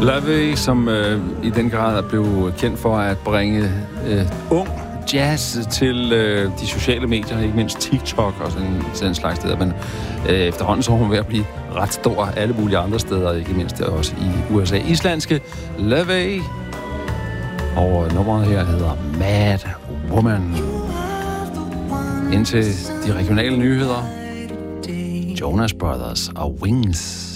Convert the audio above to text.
LaVey, som i den grad er blevet kendt for at bringe ung jazz til de sociale medier, ikke mindst TikTok og sådan slags steder, men efterhånden så er hun ved at blive ret stor alle mulige andre steder, ikke mindst også i USA. Islandske LaVey, og nummeret her hedder Mad Woman. Indtil de regionale nyheder, Jonas Brothers og Wings.